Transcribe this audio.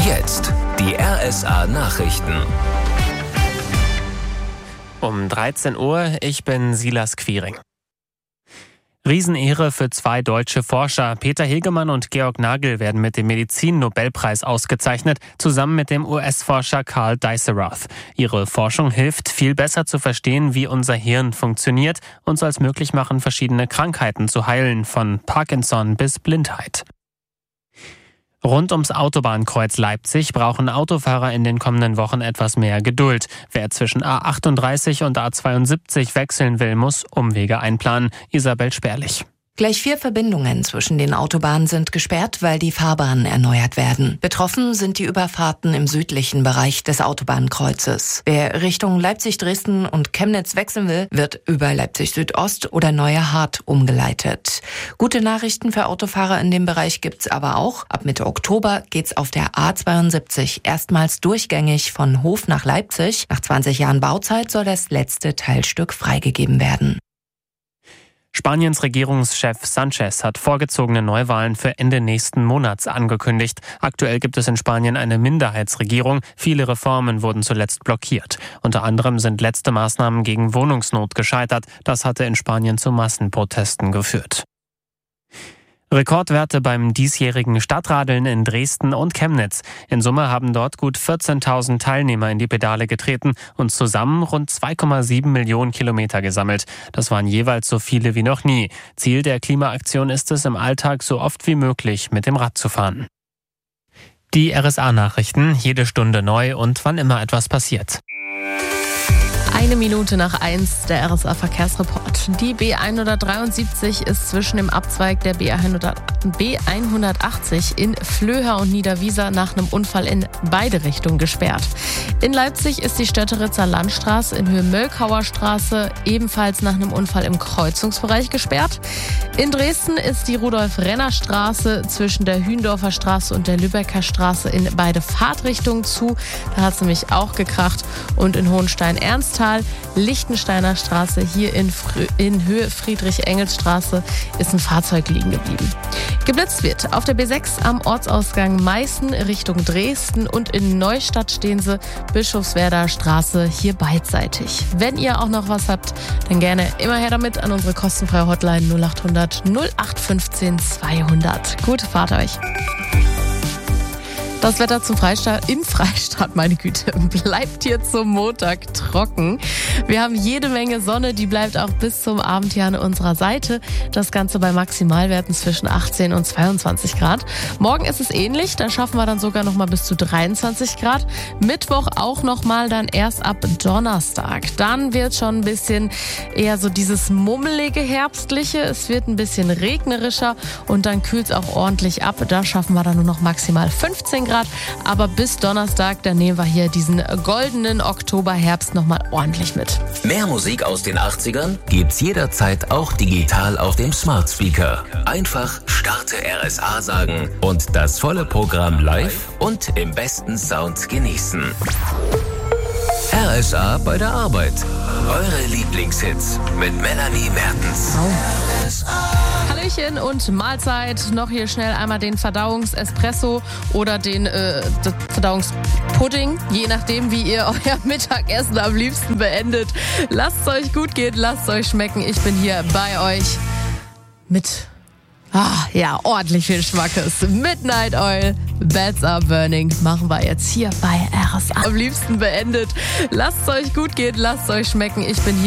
Jetzt die RSA Nachrichten. Um 13 Uhr, ich bin Silas Quiring. Riesenehre für 2 deutsche Forscher. Peter Hegemann und Georg Nagel werden mit dem Medizin-Nobelpreis ausgezeichnet, zusammen mit dem US-Forscher Carl Dijsselrath. Ihre Forschung hilft, viel besser zu verstehen, wie unser Hirn funktioniert und soll es möglich machen, verschiedene Krankheiten zu heilen, von Parkinson bis Blindheit. Rund ums Autobahnkreuz Leipzig brauchen Autofahrer in den kommenden Wochen etwas mehr Geduld. Wer zwischen A38 und A72 wechseln will, muss Umwege einplanen. Isabel Sperlich. Gleich 4 Verbindungen zwischen den Autobahnen sind gesperrt, weil die Fahrbahnen erneuert werden. Betroffen sind die Überfahrten im südlichen Bereich des Autobahnkreuzes. Wer Richtung Leipzig, Dresden und Chemnitz wechseln will, wird über Leipzig Südost oder Neue Hart umgeleitet. Gute Nachrichten für Autofahrer in dem Bereich gibt's aber auch. Ab Mitte Oktober geht's auf der A72 erstmals durchgängig von Hof nach Leipzig. Nach 20 Jahren Bauzeit soll das letzte Teilstück freigegeben werden. Spaniens Regierungschef Sánchez hat vorgezogene Neuwahlen für Ende nächsten Monats angekündigt. Aktuell gibt es in Spanien eine Minderheitsregierung. Viele Reformen wurden zuletzt blockiert. Unter anderem sind letzte Maßnahmen gegen Wohnungsnot gescheitert. Das hatte in Spanien zu Massenprotesten geführt. Rekordwerte beim diesjährigen Stadtradeln in Dresden und Chemnitz. In Summe haben dort gut 14.000 Teilnehmer in die Pedale getreten und zusammen rund 2,7 Millionen Kilometer gesammelt. Das waren jeweils so viele wie noch nie. Ziel der Klimaaktion ist es, im Alltag so oft wie möglich mit dem Rad zu fahren. Die RSA-Nachrichten, jede Stunde neu und wann immer etwas passiert. 1:01, der RSA-Verkehrsreport. Die B173 ist zwischen dem Abzweig der B180 in Flöha und Niederwiesa nach einem Unfall in beide Richtungen gesperrt. In Leipzig ist die Stötteritzer Landstraße in Höhe Möllkauer Straße ebenfalls nach einem Unfall im Kreuzungsbereich gesperrt. In Dresden ist die Rudolf-Renner-Straße zwischen der Hündorfer Straße und der Lübecker Straße in beide Fahrtrichtungen zu. Da hat es nämlich auch gekracht. Und in Hohenstein-Ernsthal, Lichtensteiner Straße, hier in Höhe Friedrich-Engels-Straße, ist ein Fahrzeug liegen geblieben. Geblitzt wird auf der B6 am Ortsausgang Meißen Richtung Dresden und in Neustadt stehen sie, Bischofswerder Straße, hier beidseitig. Wenn ihr auch noch was habt, dann gerne immer her damit an unsere kostenfreie Hotline 0800 0815 200. Gute Fahrt euch! Das Wetter im Freistaat, meine Güte, bleibt hier zum Montag trocken. Wir haben jede Menge Sonne, die bleibt auch bis zum Abend hier an unserer Seite. Das Ganze bei Maximalwerten zwischen 18 und 22 Grad. Morgen ist es ähnlich, da schaffen wir dann sogar noch mal bis zu 23 Grad. Mittwoch auch noch mal, dann erst ab Donnerstag. Dann wird schon ein bisschen eher so dieses mummelige Herbstliche. Es wird ein bisschen regnerischer und dann kühlt es auch ordentlich ab. Da schaffen wir dann nur noch maximal 15 Grad. Aber bis Donnerstag, da nehmen wir hier diesen goldenen Oktoberherbst nochmal ordentlich mit. Mehr Musik aus den 80ern gibt's jederzeit auch digital auf dem Smart Speaker. Einfach Starte RSA sagen und das volle Programm live und im besten Sound genießen. RSA bei der Arbeit. Eure Lieblingshits mit Melanie Mertens. Hallöchen und Mahlzeit. Noch hier schnell einmal den Verdauungsespresso oder den Verdauungspudding. Je nachdem, wie ihr euer Mittagessen am liebsten beendet. Lasst es euch gut gehen, lasst es euch schmecken. Ich bin hier bei euch mit ordentlich viel Schmackes. Midnight Oil, Beds Are Burning machen wir jetzt hier bei RSA am liebsten beendet. Lasst es euch gut gehen, lasst es euch schmecken. Ich bin hier